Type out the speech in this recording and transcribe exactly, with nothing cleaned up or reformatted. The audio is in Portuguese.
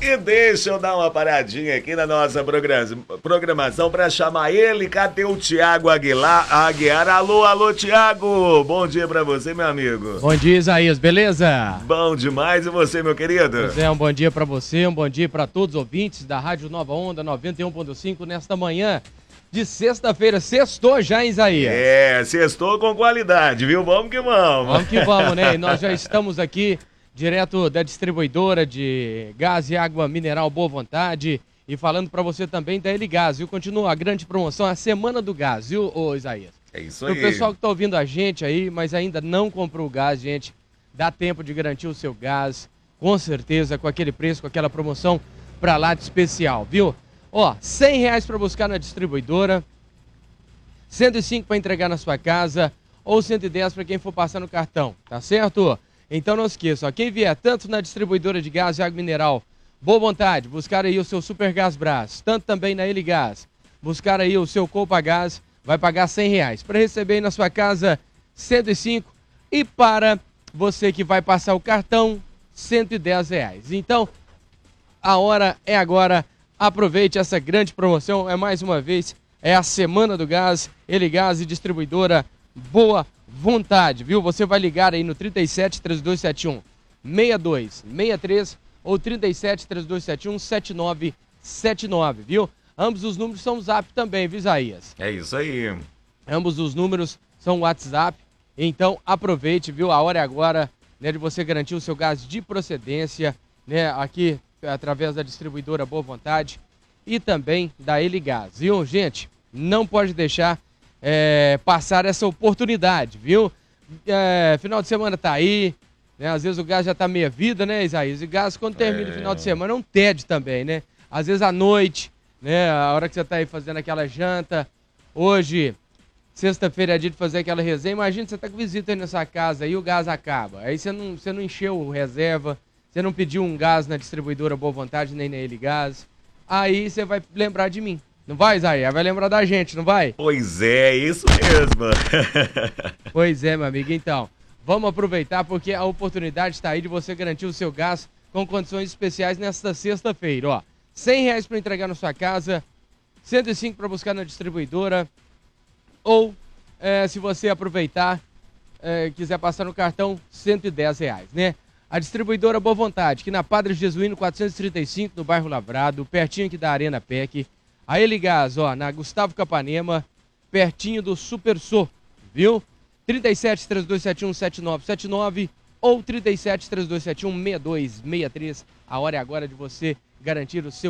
E deixa eu dar uma paradinha aqui na nossa programação para chamar ele. Cadê o Tiago Aguilar? Aguiar? Alô, alô, Tiago. Bom dia para você, meu amigo. Bom dia, Isaías. Beleza? Bom demais. E você, meu querido? Pois é, um bom dia para você, um bom dia para todos os ouvintes da Rádio Nova Onda noventa e um ponto cinco nesta manhã de sexta-feira. Sextou já, hein, Isaías? É, sextou com qualidade, viu? Vamos que vamos. Vamos que vamos, né? E nós já estamos aqui direto da distribuidora de gás e água mineral Boa Vontade e falando para você também da Eligás, viu? Continua a grande promoção, a Semana do Gás, viu, ô Isaías? É isso aí. O pessoal que tá ouvindo a gente aí, mas ainda não comprou o gás, gente, dá tempo de garantir o seu gás, com certeza, com aquele preço, com aquela promoção pra lá de especial, viu? Ó, cem reais para buscar na distribuidora, cento e cinco para entregar na sua casa ou cento e dez para quem for passar no cartão, tá certo? Então não esqueça, ó, quem vier tanto na distribuidora de gás e água mineral Boa Vontade, buscar aí o seu Super Gás Brás, tanto também na Eligás, buscar aí o seu Copa Gás, vai pagar cem reais. Para receber aí na sua casa, cento e cinco. E para você que vai passar o cartão, cento e dez reais. Então, a hora é agora. Aproveite essa grande promoção. É mais uma vez, é a Semana do Gás, Eligás e Distribuidora Boa Vontade, viu? Você vai ligar aí no trinta e sete, três dois sete um, seis dois seis três ou trinta e sete, três dois sete um, sete nove sete nove, viu? Ambos os números são zap também, viu, Isaías? É isso aí. Ambos os números são WhatsApp, então aproveite, viu? A hora é agora, né, de você garantir o seu gás de procedência, né, aqui através da distribuidora Boa Vontade e também da Eligás, viu? Gente, não pode deixar é, passar essa oportunidade, viu? É, final de semana tá aí, né? Às vezes o gás já tá meia vida, né, Isaías? E gás, quando termina é... o final de semana, é um tédio também, né? Às vezes à noite, né? A hora que você tá aí fazendo aquela janta. Hoje, sexta-feira é dia de fazer aquela resenha. Imagina, você tá com visita aí na sua casa e o gás acaba. Aí você não, você não encheu o reserva, você não pediu um gás na distribuidora Boa Vontade, nem na Eligás. Aí você vai lembrar de mim. Não vai, Isaías? Vai lembrar da gente, não vai? Pois é, isso mesmo. Pois é, meu amigo. Então, vamos aproveitar porque a oportunidade está aí de você garantir o seu gás com condições especiais nesta sexta-feira, ó. cem reais para entregar na sua casa, cento e cinco para buscar na distribuidora, ou, é, se você aproveitar, é, quiser passar no cartão, cento e dez reais, né? A distribuidora Boa Vontade, que na Padre Jesuíno quatrocentos e trinta e cinco, no bairro Lavrado, pertinho aqui da Arena P E C. A Eligás, ó, na Gustavo Capanema, pertinho do Super So, viu? trinta e sete, três dois sete um, sete nove sete nove ou trinta e sete, três dois sete um, seis dois seis três. A hora é agora de você garantir o seu